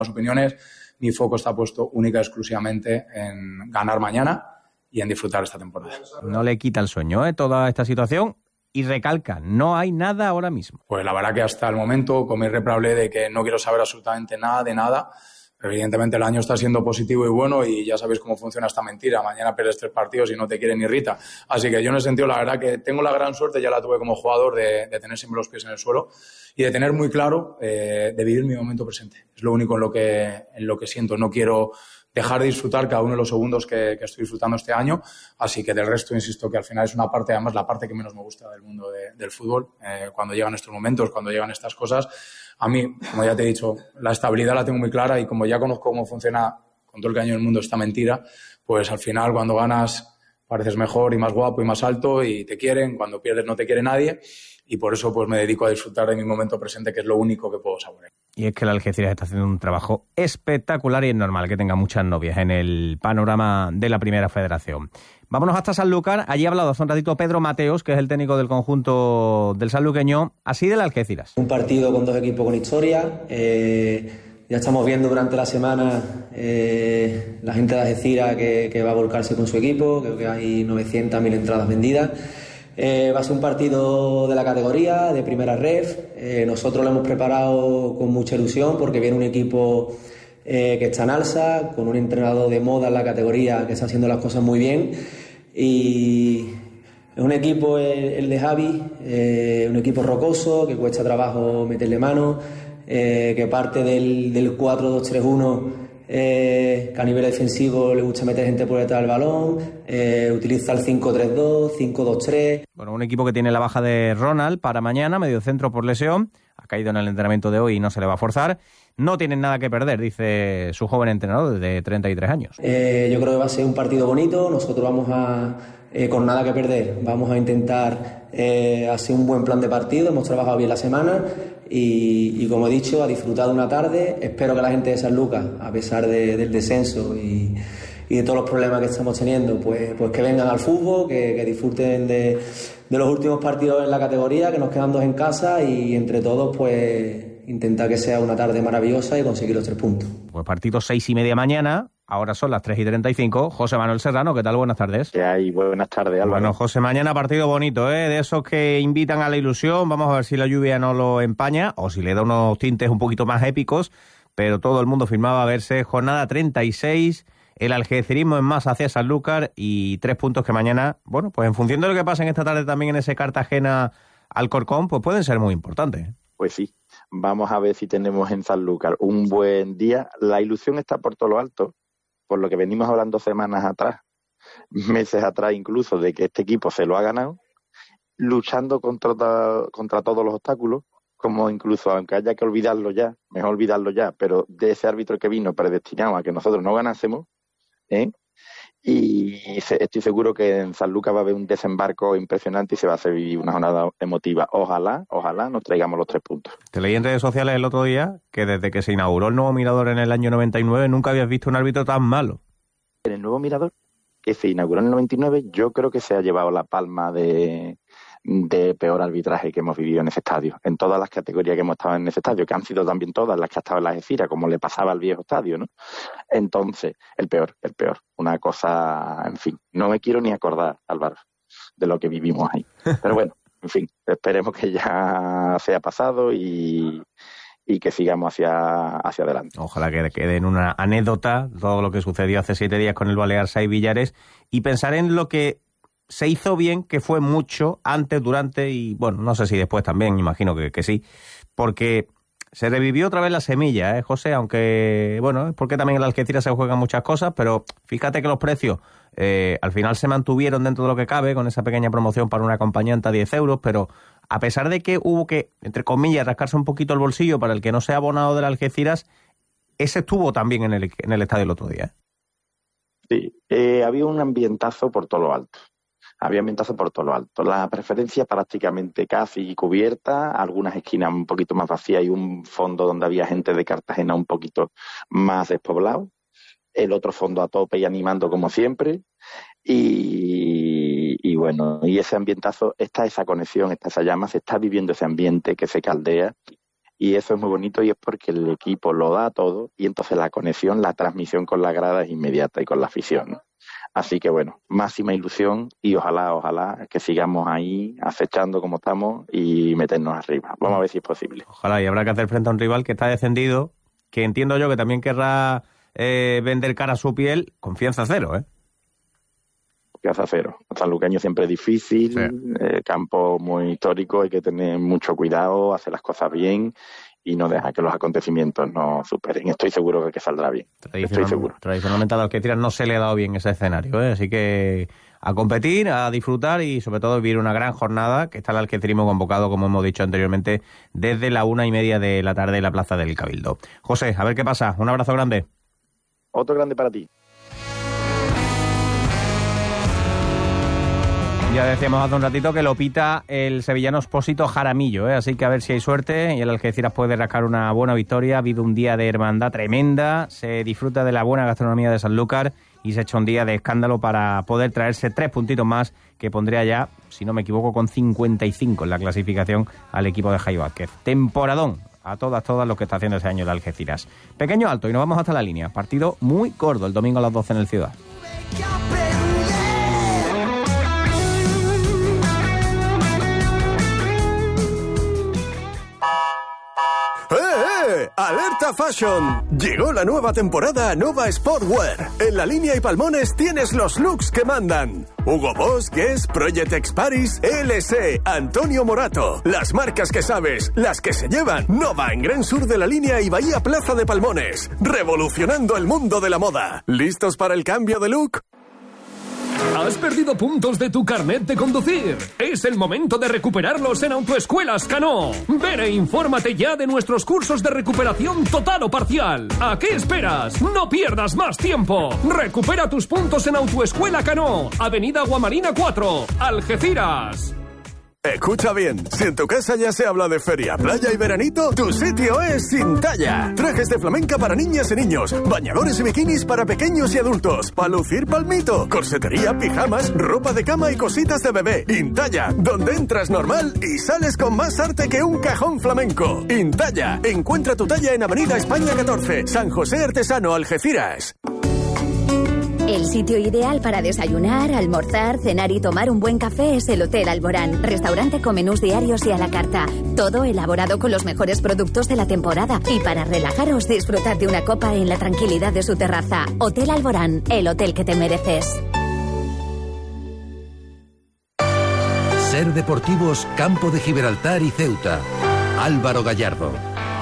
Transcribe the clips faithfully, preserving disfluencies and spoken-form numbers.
opiniones. Mi foco está puesto única y exclusivamente en ganar mañana y en disfrutar esta temporada. No le quita el sueño, ¿eh? Toda esta situación. Y recalca, no hay nada ahora mismo. Pues la verdad que hasta el momento, con mi irreparable de que no quiero saber absolutamente nada de nada. Pero evidentemente el año está siendo positivo y bueno y ya sabéis cómo funciona esta mentira. Mañana pierdes tres partidos y no te quiere ni Rita. Así que yo en ese sentido la verdad que tengo la gran suerte, ya la tuve como jugador, de, de tener siempre los pies en el suelo y de tener muy claro eh, de vivir mi momento presente. Es lo único en lo que, en lo que siento. No quiero dejar de disfrutar cada uno de los segundos que, que estoy disfrutando este año. Así que del resto, insisto, que al final es una parte, además la parte que menos me gusta del mundo de, del fútbol. Eh, cuando llegan estos momentos, cuando llegan estas cosas, a mí, como ya te he dicho, la estabilidad la tengo muy clara y como ya conozco cómo funciona con todo el caño del mundo esta mentira, pues al final cuando ganas pareces mejor y más guapo y más alto y te quieren, cuando pierdes no te quiere nadie y por eso pues me dedico a disfrutar de mi momento presente, que es lo único que puedo saborear. Y es que el Algeciras está haciendo un trabajo espectacular y es normal que tenga muchas novias en el panorama de la Primera Federación. Vámonos hasta Sanlúcar. Allí ha hablado hace un ratito Pedro Mateos, que es el técnico del conjunto del sanluqueño, así del Algeciras. Un partido con dos equipos con historia. Eh, ya estamos viendo durante la semana eh, la gente de Algeciras que, que va a volcarse con su equipo. Creo que hay novecientas mil entradas vendidas. Eh, va a ser un partido de la categoría, de primera ref. Eh, nosotros lo hemos preparado con mucha ilusión porque viene un equipo eh, que está en alza, con un entrenador de moda en la categoría que está haciendo las cosas muy bien. Y es un equipo, el, el de Javi, eh, un equipo rocoso, que cuesta trabajo meterle mano, eh, que parte del, del cuatro dos tres uno. Eh, que a nivel defensivo le gusta meter gente por detrás del balón, eh, utiliza el cinco tres dos, cinco dos tres. Bueno, un equipo que tiene la baja de Ronald para mañana, medio centro por lesión, ha caído en el entrenamiento de hoy y no se le va a forzar. No tienen nada que perder, dice su joven entrenador de treinta y tres años. Eh, yo creo que va a ser un partido bonito, nosotros vamos a, eh, con nada que perder, vamos a intentar eh, hacer un buen plan de partido, hemos trabajado bien la semana. Y, y como he dicho, a disfrutar de una tarde. Espero que la gente de Sanlúcar, a pesar de, del descenso y, y de todos los problemas que estamos teniendo, pues, pues que vengan al fútbol, que, que disfruten de, de los últimos partidos en la categoría, que nos quedan dos en casa y entre todos pues intentar que sea una tarde maravillosa y conseguir los tres puntos. Pues partido seis y media mañana. Ahora son las tres y treinta y cinco. José Manuel Serrano, ¿qué tal? Buenas tardes. ¿Qué hay? Buenas tardes, Álvaro. Bueno, José, mañana partido bonito, ¿eh? De esos que invitan a la ilusión. Vamos a ver si la lluvia no lo empaña o si le da unos tintes un poquito más épicos. Pero todo el mundo firmaba a verse. Jornada treinta y seis. El algecirismo en más hacia Sanlúcar y tres puntos que mañana, bueno, pues en función de lo que pase en esta tarde también en ese Cartagena Alcorcón, pues pueden ser muy importantes. Pues sí. Vamos a ver si tenemos en Sanlúcar un buen día. La ilusión está por todo lo alto, por lo que venimos hablando semanas atrás, meses atrás incluso, de que este equipo se lo ha ganado, luchando contra, contra todos los obstáculos, como incluso, aunque haya que olvidarlo ya, mejor olvidarlo ya, pero de ese árbitro que vino predestinado a que nosotros no ganásemos, ¿eh? Y estoy seguro que en Sanlúcar va a haber un desembarco impresionante y se va a hacer vivir una jornada emotiva. Ojalá, ojalá nos traigamos los tres puntos. Te leí en redes sociales el otro día que desde que se inauguró el nuevo Mirador en el año noventa y nueve nunca habías visto un árbitro tan malo. En el nuevo Mirador, que se inauguró en el noventa y nueve, yo creo que se ha llevado la palma de, de peor arbitraje que hemos vivido en ese estadio, en todas las categorías que hemos estado en ese estadio, que han sido también todas las que ha estado en la Algeciras, como le pasaba al viejo estadio, ¿no? Entonces, el peor, el peor. Una cosa, en fin, no me quiero ni acordar, Álvaro, de lo que vivimos ahí. Pero bueno, en fin, esperemos que ya sea pasado y, y que sigamos hacia, hacia adelante. Ojalá que quede en una anécdota todo lo que sucedió hace siete días con el Balear Sai Villares y pensar en lo que se hizo bien, que fue mucho antes, durante y, bueno, no sé si después también, imagino que, que sí, porque se revivió otra vez la semilla, ¿eh, José? Aunque, bueno, es porque también en la Algeciras se juegan muchas cosas, pero fíjate que los precios eh, al final se mantuvieron dentro de lo que cabe, con esa pequeña promoción para un acompañante a diez euros, pero a pesar de que hubo que, entre comillas, rascarse un poquito el bolsillo para el que no sea abonado de la Algeciras, ese estuvo también en el, en el estadio el otro día. Sí, eh, había un ambientazo por todo lo alto. Había ambientazo por todo lo alto. La preferencia prácticamente casi cubierta, algunas esquinas un poquito más vacías y un fondo donde había gente de Cartagena un poquito más despoblado. El otro fondo a tope y animando como siempre. Y, y bueno, y ese ambientazo, está esa conexión, está esa llama, se está viviendo ese ambiente que se caldea. y eso es muy bonito y es porque el equipo lo da todo y entonces la conexión, la transmisión con la grada es inmediata y con la afición, ¿no? Así que bueno, máxima ilusión y ojalá, ojalá que sigamos ahí acechando como estamos y meternos arriba. Vamos a ver si es posible. Ojalá, y habrá que hacer frente a un rival que está descendido, que entiendo yo que también querrá eh, vender cara a su piel, confianza cero, ¿eh? Confianza cero. Sanluqueño siempre es difícil, sí. eh, campo muy histórico, hay que tener mucho cuidado, hacer las cosas bien y no dejar que los acontecimientos nos superen. Estoy seguro de que saldrá bien. Estoy seguro. Tradicionalmente al Algeciras no se le ha dado bien ese escenario, ¿eh? Así que a competir, a disfrutar y sobre todo vivir una gran jornada, que está el algecirismo convocado, como hemos dicho anteriormente, desde la una y media de la tarde en la Plaza del Cabildo. José, a ver qué pasa. Un abrazo grande. Otro grande para ti. Ya decíamos hace un ratito que lo pita el sevillano Expósito Jaramillo, ¿eh? Así que a ver si hay suerte y el Algeciras puede rascar una buena victoria. Ha habido un día de hermandad tremenda, se disfruta de la buena gastronomía de Sanlúcar y se echa un día de escándalo para poder traerse tres puntitos más que pondría ya, si no me equivoco, con cincuenta y cinco en la clasificación al equipo de Jai Vázquez. Temporadón a todas, todas lo que está haciendo ese año el Algeciras. Pequeño alto y nos vamos hasta la línea. Partido muy gordo el domingo a las doce en el Ciudad. ¡Eh, eh! ¡Alerta Fashion! Llegó la nueva temporada a Nova Sportwear. En la línea y Palmones tienes los looks que mandan. Hugo Boss, Guess, Project X Paris, L S, Antonio Morato. Las marcas que sabes, las que se llevan. Nova en Gran Sur de la Línea y Bahía Plaza de Palmones. Revolucionando el mundo de la moda. ¿Listos para el cambio de look? ¿Has perdido puntos de tu carnet de conducir? Es el momento de recuperarlos en Autoescuelas Cano. Ven e infórmate ya de nuestros cursos de recuperación total o parcial. ¿A qué esperas? No pierdas más tiempo. Recupera tus puntos en Autoescuela Cano, Avenida Guamarina cuatro, Algeciras. Escucha bien, si en tu casa ya se habla de feria, playa y veranito, tu sitio es Intalla. Trajes de flamenca para niñas y niños, bañadores y bikinis para pequeños y adultos, para lucir palmito, corsetería, pijamas, ropa de cama y cositas de bebé. Intalla, donde entras normal y sales con más arte que un cajón flamenco. Intalla, encuentra tu talla en Avenida España catorce, San José Artesano, Algeciras. El sitio ideal para desayunar, almorzar, cenar y tomar un buen café es el Hotel Alborán. Restaurante con menús diarios y a la carta. Todo elaborado con los mejores productos de la temporada. Y para relajaros, disfrutad de una copa en la tranquilidad de su terraza. Hotel Alborán, el hotel que te mereces. Ser Deportivos, Campo de Gibraltar y Ceuta. Álvaro Gallardo.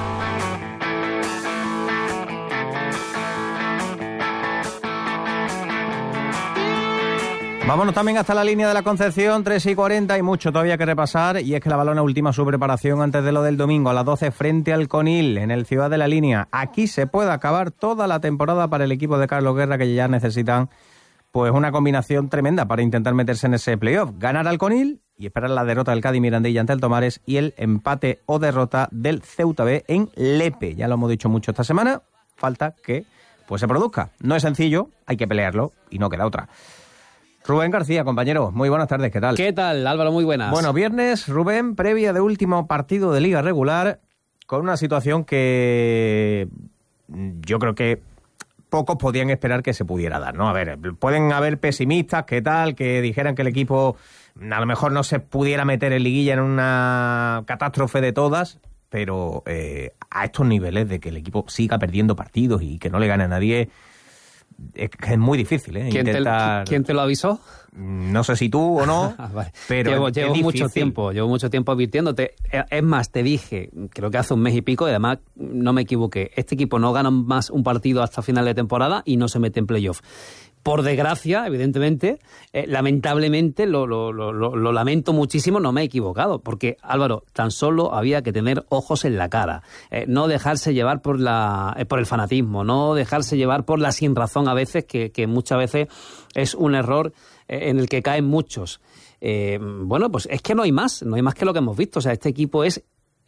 Vámonos también hasta la línea de la Concepción, tres y cuarenta, hay mucho todavía que repasar, y es que la Balona ultima su preparación antes de lo del domingo a las doce frente al Conil, en el Ciudad de la Línea. Aquí se puede acabar toda la temporada para el equipo de Carlos Guerra, que ya necesitan pues una combinación tremenda para intentar meterse en ese playoff. Ganar al Conil y esperar la derrota del Cádiz Mirandilla ante el Tomares y el empate o derrota del Ceuta B en Lepe. Ya lo hemos dicho mucho esta semana, falta que pues se produzca. No es sencillo, hay que pelearlo y no queda otra. Rubén García, compañero, muy buenas tardes, ¿qué tal? ¿Qué tal, Álvaro? Muy buenas. Bueno, viernes, Rubén, previa de último partido de Liga Regular, con una situación que yo creo que pocos podían esperar que se pudiera dar, ¿no? A ver, pueden haber pesimistas, ¿qué tal?, que dijeran que el equipo a lo mejor no se pudiera meter en liguilla en una catástrofe de todas, pero eh, a estos niveles de que el equipo siga perdiendo partidos y que no le gane a nadie, es que es muy difícil, ¿eh? ¿Quién, Intentar... te, ¿Quién te lo avisó? No sé si tú o no, vale. pero llevo, es llevo difícil. mucho tiempo, llevo mucho tiempo advirtiéndote. Es más, te dije, creo que hace un mes y pico, y además no me equivoqué, este equipo no gana más un partido hasta final de temporada y no se mete en playoff. Por desgracia, evidentemente, eh, lamentablemente, lo, lo, lo, lo lamento muchísimo, no me he equivocado, porque, Álvaro, tan solo había que tener ojos en la cara, eh, no dejarse llevar por la eh, por el fanatismo, no dejarse llevar por la sinrazón a veces, que, que muchas veces es un error eh, en el que caen muchos. Eh, bueno, pues es que no hay más, no hay más que lo que hemos visto, o sea, este equipo es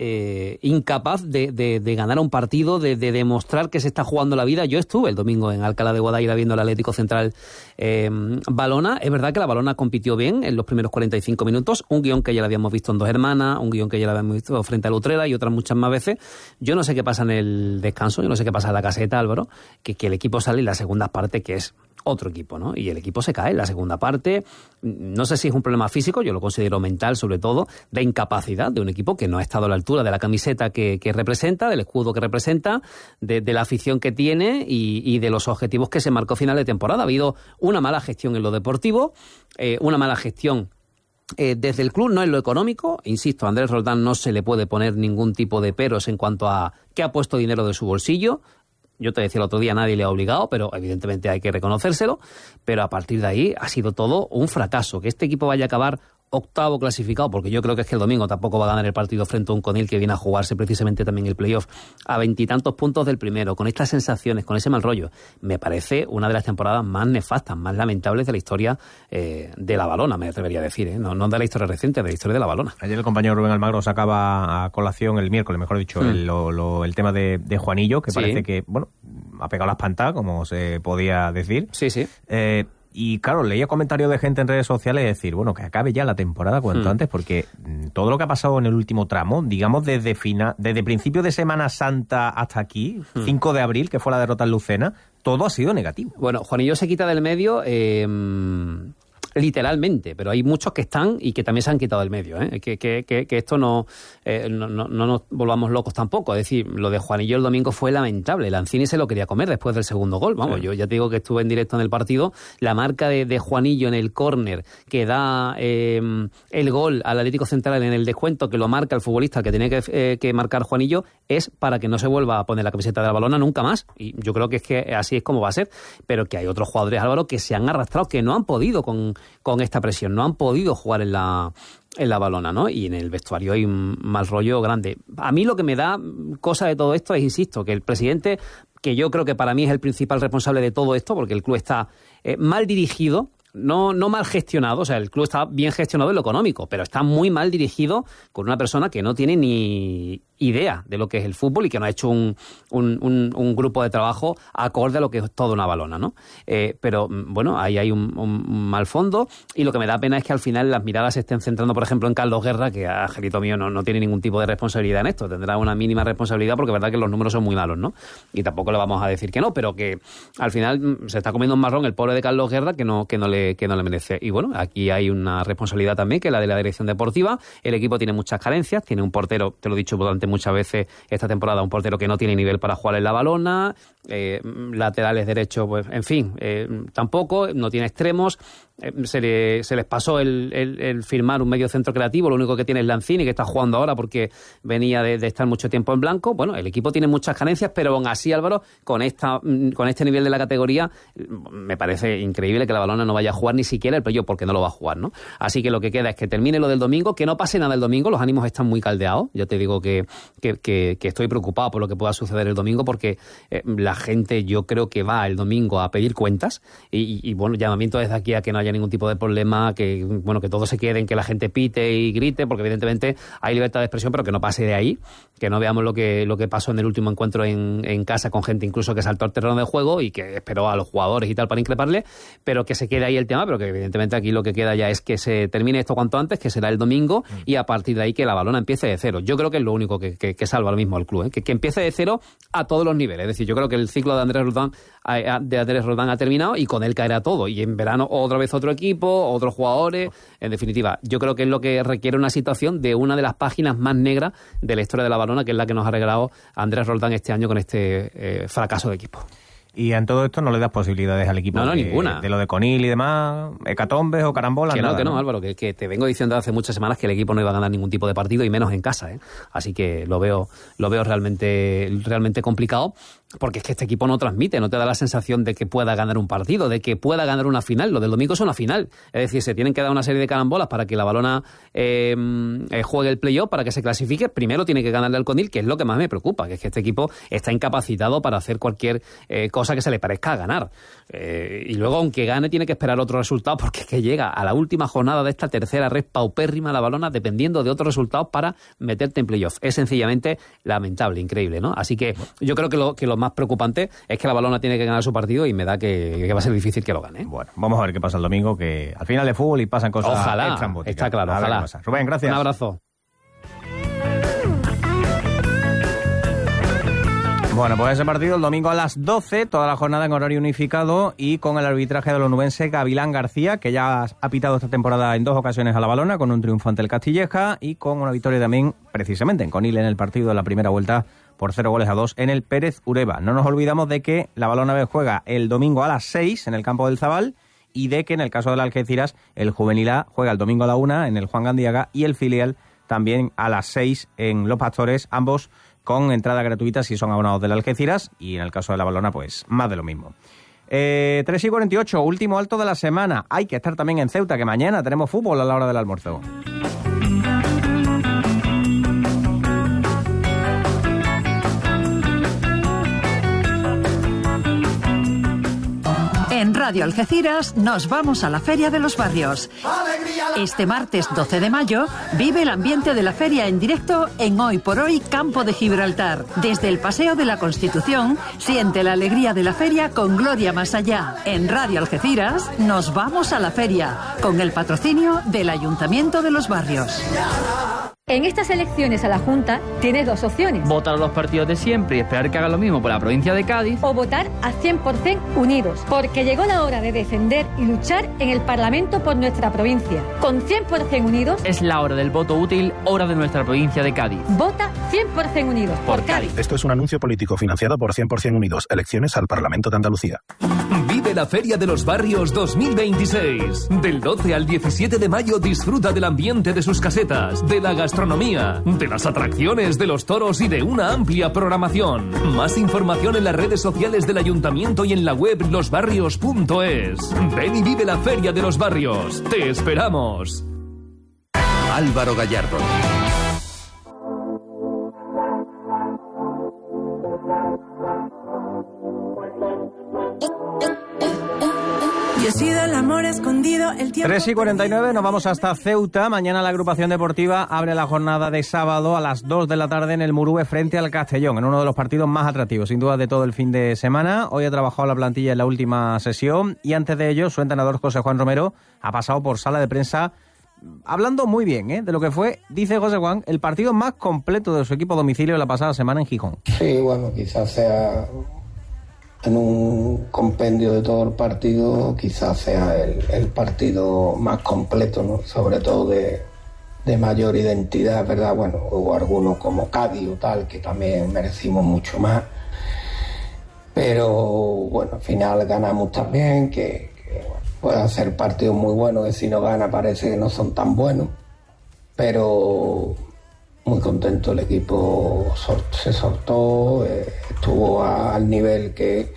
eh, incapaz de, de, de ganar un partido, de, de demostrar que se está jugando la vida. Yo estuve el domingo en Alcalá de Guadaira viendo el Atlético Central eh, Balona. Es verdad que la Balona compitió bien en los primeros cuarenta y cinco minutos, un guión que ya lo habíamos visto en Dos Hermanas, un guión que ya lo habíamos visto frente a la Utrera y otras muchas más veces. Yo no sé qué pasa en el descanso, yo no sé qué pasa en la caseta, Álvaro, que, que el equipo sale en la segunda parte, que es otro equipo, ¿no? Y el equipo se cae en la segunda parte. No sé si es un problema físico, yo lo considero mental, sobre todo, de incapacidad de un equipo que no ha estado a la altura de la camiseta que, que representa, del escudo que representa, de, de la afición que tiene y, y de los objetivos que se marcó final de temporada. Ha habido una mala gestión en lo deportivo, eh, una mala gestión Eh, desde el club, no en lo económico. Insisto, a Andrés Roldán no se le puede poner ningún tipo de peros en cuanto a que ha puesto dinero de su bolsillo. Yo te decía el otro día, nadie le ha obligado, pero evidentemente hay que reconocérselo. Pero a partir de ahí ha sido todo un fracaso. Que este equipo vaya a acabar octavo clasificado, porque yo creo que es que el domingo tampoco va a ganar el partido frente a un Conil que viene a jugarse precisamente también el playoff a veintitantos puntos del primero, con estas sensaciones, con ese mal rollo. Me parece una de las temporadas más nefastas, más lamentables de la historia eh, de la Balona, me atrevería a decir, ¿eh? no, no de la historia reciente, de la historia de la Balona. Ayer el compañero Rubén Almagro sacaba a colación el miércoles, mejor dicho, mm. el, lo, lo, el tema de, de Juanillo, que sí. Parece que, bueno, ha pegado las pantas, como se podía decir. Sí, sí. Eh, Y claro, leía comentarios de gente en redes sociales decir, bueno, que acabe ya la temporada cuanto mm. antes, porque todo lo que ha pasado en el último tramo, digamos desde final, desde principio de Semana Santa hasta aquí, mm. cinco de abril, que fue la derrota en Lucena, todo ha sido negativo. Bueno, Juanillo se quita del medio eh, literalmente, pero hay muchos que están y que también se han quitado del medio, ¿eh? que, que, que, que esto no, eh, no, no, no nos volvamos locos tampoco. Es decir, lo de Juanillo el domingo fue lamentable. Lanzini se lo quería comer después del segundo gol. Vamos, sí. Yo ya te digo que estuve en directo en el partido. La marca de, de Juanillo en el córner que da eh, el gol al Atlético Central en el descuento, que lo marca el futbolista que tiene que, eh, que marcar Juanillo, es para que no se vuelva a poner la camiseta de la Balona nunca más. Y yo creo que es que así es como va a ser. Pero que hay otros jugadores, Álvaro, que se han arrastrado, que no han podido con con esta presión, no han podido jugar en la en la Balona, ¿no? Y en el vestuario hay un mal rollo grande. A mí lo que me da cosa de todo esto es, insisto, que el presidente, que yo creo que para mí es el principal responsable de todo esto, porque el club está eh, mal dirigido, no, no mal gestionado, o sea, el club está bien gestionado en lo económico, pero está muy mal dirigido con una persona que no tiene ni idea de lo que es el fútbol y que no ha hecho un, un, un, un grupo de trabajo acorde a lo que es toda una Balona, ¿no? Eh, pero, bueno, ahí hay un, un mal fondo y lo que me da pena es que al final las miradas se estén centrando, por ejemplo, en Carlos Guerra, que, angelito mío, no, no tiene ningún tipo de responsabilidad en esto, tendrá una mínima responsabilidad porque es verdad que los números son muy malos, ¿no? Y tampoco le vamos a decir que no, pero que al final se está comiendo un marrón el pobre de Carlos Guerra que no, que no le, que no le merece. Y bueno, aquí hay una responsabilidad también, que es la de la dirección deportiva. El equipo tiene muchas carencias, tiene un portero, te lo he dicho durante muchas veces esta temporada, un portero que no tiene nivel para jugar en la Balona, eh, laterales derechos, pues en fin, eh, tampoco, no tiene extremos, eh, se, le, se les pasó el, el, el firmar un medio centro creativo, lo único que tiene es Lanzini, que está jugando ahora porque venía de, de estar mucho tiempo en blanco. Bueno, el equipo tiene muchas carencias, pero aún así, Álvaro, con, esta, con este nivel de la categoría, me parece increíble que la Balona no vaya a jugar ni siquiera el playoff, porque no lo va a jugar, ¿no? Así que lo que queda es que termine lo del domingo, que no pase nada el domingo, los ánimos están muy caldeados, yo te digo que, que, que, que estoy preocupado por lo que pueda suceder el domingo, porque eh, la gente yo creo que va el domingo a pedir cuentas y, y, bueno, llamamiento desde aquí a que no haya ningún tipo de problema, que bueno, que todos se queden, que la gente pite y grite, porque evidentemente hay libertad de expresión, pero que no pase de ahí, que no veamos lo que, lo que pasó en el último encuentro en, en casa, con gente incluso que saltó al terreno de juego y que esperó a los jugadores y tal para increparle, pero que se quede ahí el tema, pero que evidentemente aquí lo que queda ya es que se termine esto cuanto antes, que será el domingo, mm. y a partir de ahí que la Balona empiece de cero. Yo creo que es lo único que, que, que salva ahora mismo al club, ¿eh? que, que empiece de cero a todos los niveles. Es decir, yo creo que el ciclo de Andrés Roldán, de Andrés Roldán ha terminado y con él caerá todo. Y en verano otra vez otro equipo, otros jugadores. En definitiva, yo creo que es lo que requiere una situación de una de las páginas más negras de la historia de la Balona, que es la que nos ha regalado Andrés Roldán este año con este eh, fracaso de equipo. Y en todo esto no le das posibilidades al equipo. No, no, de, ninguna. De lo de Conil y demás, hecatombes o carambolas. Que no, nada, que no, ¿no? Álvaro, que, que te vengo diciendo hace muchas semanas que el equipo no iba a ganar ningún tipo de partido y menos en casa, ¿eh? Así que lo veo, lo veo realmente, realmente complicado. porque es que este equipo no transmite, no te da la sensación de que pueda ganar un partido, de que pueda ganar una final. Lo del domingo es una final. Es decir, se tienen que dar una serie de carambolas para que la Valona eh, eh, juegue el playoff, para que se clasifique. Primero tiene que ganarle al Conil, que es lo que más me preocupa, que es que este equipo está incapacitado para hacer cualquier eh, cosa que se le parezca a ganar. Eh, y luego, aunque gane, tiene que esperar otro resultado, porque es que llega a la última jornada de esta tercera red paupérrima la Valona, dependiendo de otros resultados para meterte en playoff. Es sencillamente lamentable, increíble, ¿no? Así que yo creo que lo, que lo más preocupante es que la Valona tiene que ganar su partido y me da que, que va a ser difícil que lo gane. Bueno, vamos a ver qué pasa el domingo, que al final de fútbol y pasan cosas ojalá, extrambóticas. está claro, ojalá. Rubén, gracias. Un abrazo. Bueno, pues ese partido el domingo a las doce, toda la jornada en horario unificado y con el arbitraje del onubense Gavilán García, que ya ha pitado esta temporada en dos ocasiones a la Valona, con un triunfo ante el Castilleja y con una victoria también, precisamente, en Conil en el partido de la primera vuelta por cero goles a dos en el Pérez Ureba. No nos olvidamos de que la Valona B juega el domingo a las seis en el campo del Zabal y de que en el caso del Algeciras el Juvenil A juega el domingo a la una en el Juan Gandiaga y el filial también a las seis en Los Pastores, ambos con entrada gratuita si son abonados del Algeciras y en el caso de la Valona pues más de lo mismo. Eh, tres y cuarenta y ocho, último alto de la semana. Hay que estar también en Ceuta, que mañana tenemos fútbol a la hora del almuerzo. En Radio Algeciras nos vamos a la Feria de los Barrios. Este martes doce de mayo vive el ambiente de la feria en directo en Hoy por Hoy Campo de Gibraltar. Desde el Paseo de la Constitución siente la alegría de la feria con Gloria Más Allá. En Radio Algeciras nos vamos a la feria con el patrocinio del Ayuntamiento de los Barrios. En estas elecciones a la Junta tienes dos opciones. Votar a los partidos de siempre y esperar que hagan lo mismo por la provincia de Cádiz. O votar a cien por cien unidos, porque llegó la hora de defender y luchar en el Parlamento por nuestra provincia. Con cien por cien unidos... Es la hora del voto útil, hora de nuestra provincia de Cádiz. Vota cien por cien unidos, por, por Cádiz. Esto es un anuncio político financiado por cien por cien unidos. Elecciones al Parlamento de Andalucía. Vive la Feria de los Barrios dos mil veintiséis. Del doce al diecisiete de mayo disfruta del ambiente de sus casetas, de la gastronomía, de las atracciones, de los toros y de una amplia programación. Más información en las redes sociales del Ayuntamiento y en la web los barrios punto es. Ven y vive la Feria de los Barrios. ¡Te esperamos! Álvaro Gallardo. tres y cuarenta y nueve, nos vamos hasta Ceuta. Mañana la agrupación deportiva abre la jornada de sábado a las dos de la tarde en el Murube frente al Castellón, en uno de los partidos más atractivos, sin duda, de todo el fin de semana. Hoy ha trabajado la plantilla en la última sesión y antes de ello su entrenador José Juan Romero ha pasado por sala de prensa hablando muy bien ¿eh? de lo que fue, dice José Juan, el partido más completo de su equipo a domicilio la pasada semana en Gijón. Sí, bueno, quizás sea... en un compendio de todo el partido, quizás sea el, el partido más completo, ¿no? Sobre todo de, de mayor identidad, ¿verdad? Bueno, hubo algunos como Cádiz o tal, que también merecimos mucho más, pero bueno, al final ganamos también, que, que bueno, pueden ser partidos muy buenos, que si no gana parece que no son tan buenos, pero... muy contento, el equipo se soltó, eh, estuvo a, al nivel que,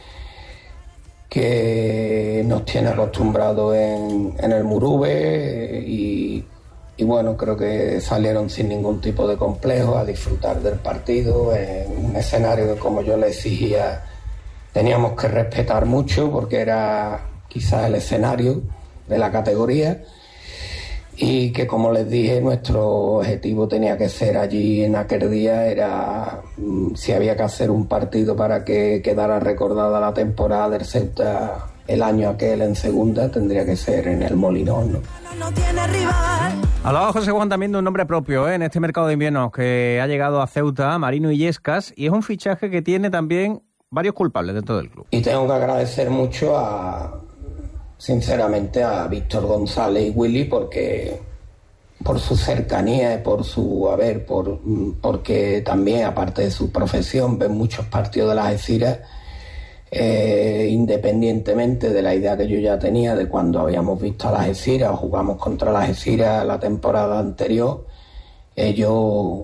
que nos tiene acostumbrados en, en el Murube eh, y, y bueno, creo que salieron sin ningún tipo de complejo a disfrutar del partido en un escenario que, como yo le exigía, teníamos que respetar mucho porque era quizás el escenario de la categoría. Y que, como les dije, nuestro objetivo tenía que ser allí en aquel día, era si había que hacer un partido para que quedara recordada la temporada del Ceuta el año aquel en segunda, tendría que ser en el Molinón, ¿no? Hablaba José Juan también de un nombre propio ¿eh? en este mercado de invierno que ha llegado a Ceuta, Marino Illescas, y es un fichaje que tiene también varios culpables dentro del club. Y tengo que agradecer mucho a... sinceramente a Víctor González y Willy porque por su cercanía y por su haber, por, porque también aparte de su profesión ven muchos partidos de las Algeciras eh, independientemente de la idea que yo ya tenía de cuando habíamos visto a las Algeciras o jugamos contra las Algeciras la temporada anterior. Ellos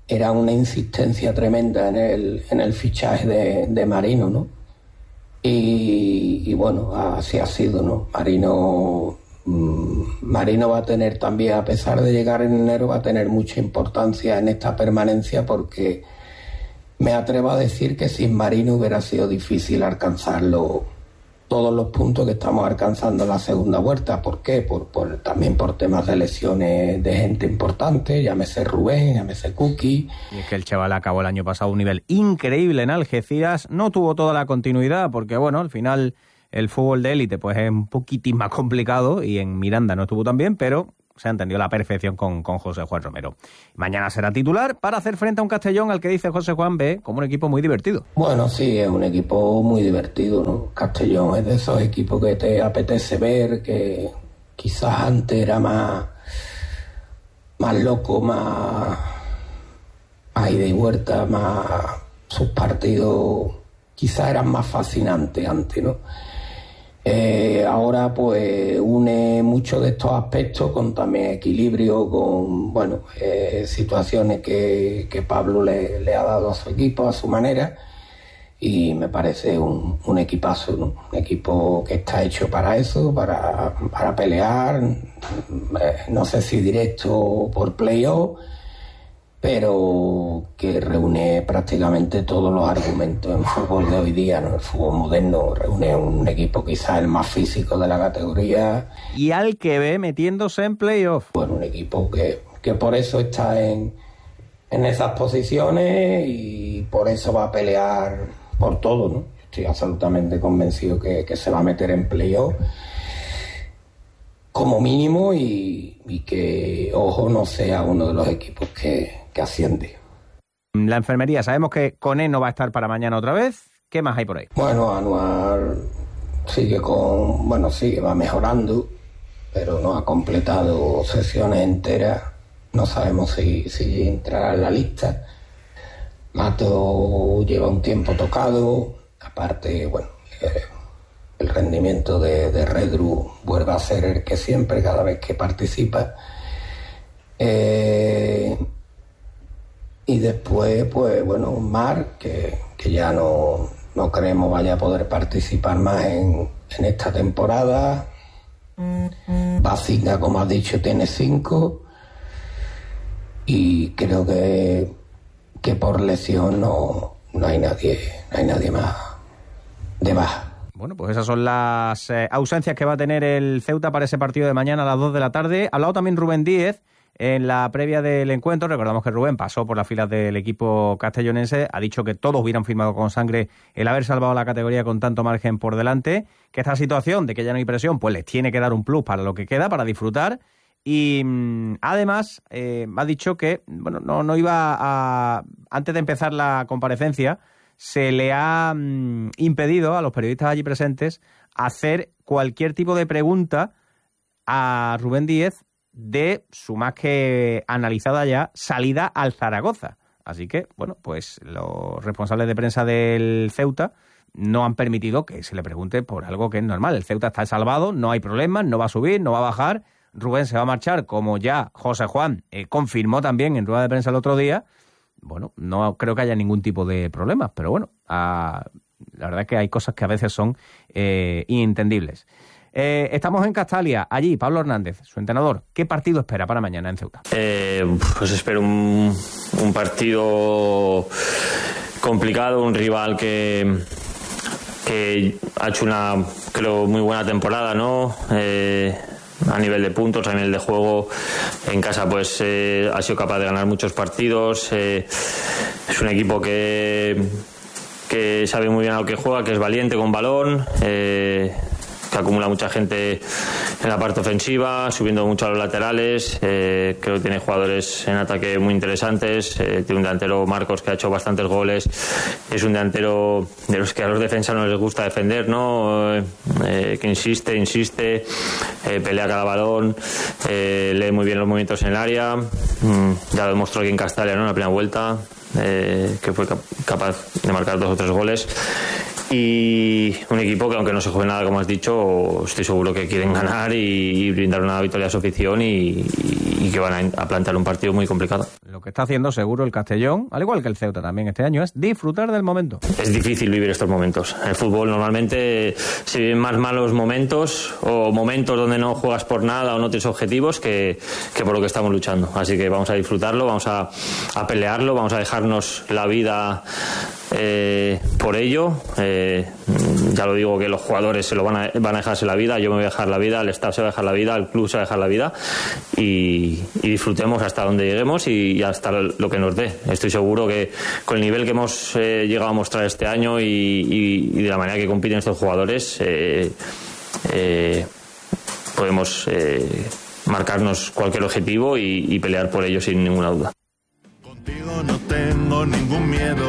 era una insistencia tremenda en el, en el fichaje de, de Marino, ¿no? Y, y bueno, así ha sido, ¿no? Marino, mmm, Marino va a tener también, a pesar de llegar en enero, va a tener mucha importancia en esta permanencia, porque me atrevo a decir que sin Marino hubiera sido difícil alcanzarlo, todos los puntos que estamos alcanzando en la segunda vuelta. ¿Por qué? Por, por, también por temas de lesiones de gente importante, llámese Rubén, llámese Kuki. Y es que el chaval acabó el año pasado a un nivel increíble en Algeciras, no tuvo toda la continuidad, porque bueno, al final el fútbol de élite pues es un poquitín más complicado, y en Miranda no estuvo tan bien, pero se ha entendido a la perfección con, con José Juan Romero. Mañana será titular para hacer frente a un Castellón al que dice José Juan ve como un equipo muy divertido. Bueno, sí, es un equipo muy divertido, ¿no? Castellón es de esos equipos que te apetece ver, que quizás antes era más, más loco, más, más ida y vuelta, más sus partidos quizás eran más fascinantes antes, ¿no? Eh, ahora pues une muchos de estos aspectos con también equilibrio, con bueno eh, situaciones que, que Pablo le, le ha dado a su equipo a su manera, y me parece un, un equipazo, ¿no? Un equipo que está hecho para eso, para, para pelear, eh, no sé si directo por playoff, pero que reúne prácticamente todos los argumentos en fútbol de hoy día, ¿no? El fútbol moderno reúne un equipo quizás el más físico de la categoría. Y al que ve metiéndose en playoff. Bueno, un equipo que, que por eso está en, en esas posiciones y por eso va a pelear por todo, ¿no? Estoy absolutamente convencido que, que se va a meter en playoff como mínimo, y, y que, ojo, no sea uno de los equipos que, que asciende. La enfermería, sabemos que Koné no va a estar para mañana otra vez. ¿Qué más hay por ahí? Bueno, Anuar sigue con, bueno, sigue, va mejorando, pero no ha completado sesiones enteras. No sabemos si, si entrará en la lista. Mato lleva un tiempo tocado, aparte, bueno, eh, el rendimiento de, de Redru vuelve a ser el que siempre, cada vez que participa. Eh, y después, pues bueno, Mar, que, que ya no, no creemos vaya a poder participar más en, en esta temporada. Bacinga, como has dicho, tiene cinco. Y creo que, que por lesión no, no hay nadie, no hay nadie más de baja. Bueno, pues esas son las eh, ausencias que va a tener el Ceuta para ese partido de mañana a las dos de la tarde. Ha hablado también Rubén Díez en la previa del encuentro. Recordamos que Rubén pasó por las filas del equipo castellonense. Ha dicho que todos hubieran firmado con sangre el haber salvado la categoría con tanto margen por delante. Que esta situación de que ya no hay presión, pues les tiene que dar un plus para lo que queda, para disfrutar. Y mmm, además eh, ha dicho que bueno, no, no iba a... Antes de empezar la comparecencia, se le ha mmm, impedido a los periodistas allí presentes hacer cualquier tipo de pregunta a Rubén Díez de su más que analizada ya salida al Zaragoza. Así que, bueno, pues los responsables de prensa del Ceuta no han permitido que se le pregunte por algo que es normal. El Ceuta está salvado, no hay problemas, no va a subir, no va a bajar. Rubén se va a marchar, como ya José Juan eh, confirmó también en rueda de prensa el otro día. Bueno, no creo que haya ningún tipo de problemas, pero bueno, a, la verdad es que hay cosas que a veces son eh, inentendibles. Eh, estamos en Castalia, allí Pablo Hernández, su entrenador. ¿Qué partido espera para mañana en Ceuta? Eh, pues espero un, un partido complicado, un rival que, que ha hecho una, creo, muy buena temporada, ¿no? Eh, a nivel de puntos, a nivel de juego en casa, pues eh, ha sido capaz de ganar muchos partidos. Eh, es un equipo que, que sabe muy bien a lo que juega, que es valiente con balón, eh, que acumula mucha gente en la parte ofensiva, subiendo mucho a los laterales. Eh, creo que tiene jugadores en ataque muy interesantes. Eh, tiene un delantero, Marcos, que ha hecho bastantes goles. Es un delantero de los que a los defensas no les gusta defender, ¿no? Eh, que insiste, insiste, eh, pelea cada balón, eh, lee muy bien los movimientos en el área. Mm, ya lo demostró aquí en Castalia, ¿no? En la primera vuelta, eh, que fue cap- capaz de marcar dos o tres goles. Y un equipo que, aunque no se juegue nada, como has dicho, estoy seguro que quieren ganar y, y brindar una victoria a su afición, y, y que van a, a plantear un partido muy complicado. Lo lo que está haciendo seguro el Castellón, al igual que el Ceuta también este año, es disfrutar del momento. Es difícil vivir estos momentos. En el fútbol normalmente se viven más malos momentos o momentos donde no juegas por nada o no tienes objetivos que, que por lo que estamos luchando. Así que vamos a disfrutarlo, vamos a, a pelearlo, vamos a dejarnos la vida eh, por ello. Eh, ya lo digo que los jugadores se lo van a, van a dejarse la vida, yo me voy a dejar la vida, el staff se va a dejar la vida, el club se va a dejar la vida y, y disfrutemos hasta donde lleguemos y, y hasta lo que nos dé. Estoy seguro que con el nivel que hemos eh, llegado a mostrar este año y, y, y de la manera que compiten estos jugadores eh, eh, podemos eh, marcarnos cualquier objetivo y, y pelear por ello sin ninguna duda. Contigo no tengo ningún miedo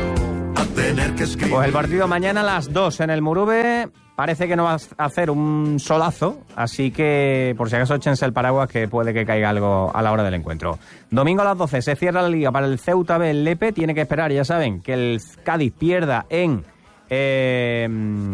a tener que escribir. Pues el partido mañana a las dos en el Murube. Parece que no va a hacer un solazo, así que por si acaso échense el paraguas que puede que caiga algo a la hora del encuentro. Domingo a las doce se cierra la liga para el Ceuta B, el Lepe. Tiene que esperar, ya saben, que el Cádiz pierda en eh,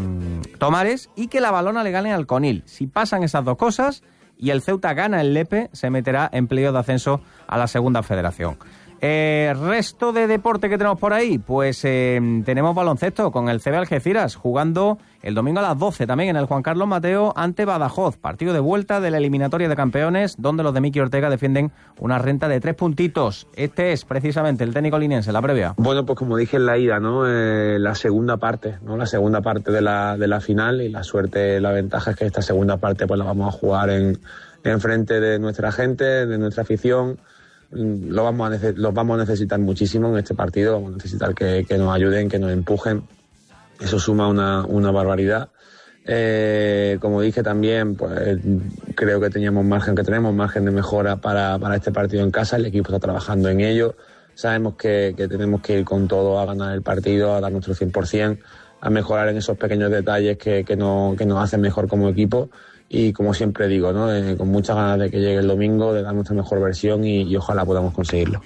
Tomares y que la Balona le gane al Conil. Si pasan esas dos cosas y el Ceuta gana el Lepe, se meterá en playoff de ascenso a la segunda federación. Eh, resto de deporte que tenemos por ahí, pues eh, tenemos baloncesto con el C B Algeciras jugando el domingo a las doce también en el Juan Carlos Mateo ante Badajoz, partido de vuelta de la eliminatoria de campeones donde los de Miki Ortega defienden una renta de tres puntitos. Este es precisamente el técnico liniense, la previa. Bueno, pues como dije en la ida, ¿no? Eh, la segunda parte, ¿no? La segunda parte de la, de la final, y la suerte, la ventaja es que esta segunda parte pues la vamos a jugar en, en frente de nuestra gente, de nuestra afición. Lo vamos a nece- los vamos a necesitar muchísimo en este partido, vamos a necesitar que, que nos ayuden, que nos empujen. Eso suma una, una barbaridad. Eh, como dije también, pues creo que teníamos margen, que tenemos margen de mejora para, para este partido en casa. El equipo está trabajando en ello. Sabemos que, que tenemos que ir con todo a ganar el partido, a dar nuestro cien por ciento, a mejorar en esos pequeños detalles que, que, no, que nos hacen mejor como equipo. Y como siempre digo, ¿no? Eh, con muchas ganas de que llegue el domingo, de dar nuestra mejor versión y, y ojalá podamos conseguirlo.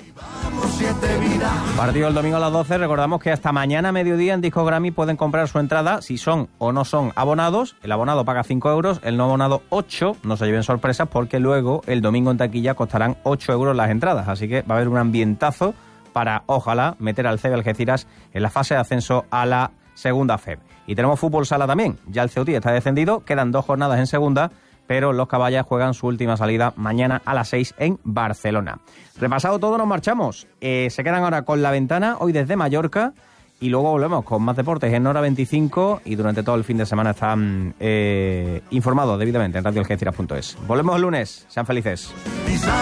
Partido el domingo a las doce. Recordamos que hasta mañana a mediodía en Disco Grammy pueden comprar su entrada si son o no son abonados. El abonado paga cinco euros, el no abonado ocho. No se lleven sorpresas porque luego el domingo en taquilla costarán ocho euros las entradas. Así que va a haber un ambientazo para, ojalá, meter al C B Algeciras en la fase de ascenso a la segunda F E B. Y tenemos fútbol sala también. Ya el Ceutí está descendido, quedan dos jornadas en segunda, pero los caballas juegan su última salida mañana a las seis en Barcelona. Repasado todo, nos marchamos. Eh, se quedan ahora con La Ventana, hoy desde Mallorca, y luego volvemos con más deportes en Hora veinticinco y durante todo el fin de semana están eh, informados debidamente en radio algeciras punto es. Volvemos el lunes, sean felices.